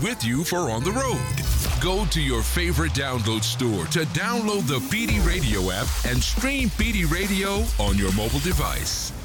with you for on the road. Go to your favorite download store to download the PD Radio app and stream PD Radio on your mobile device.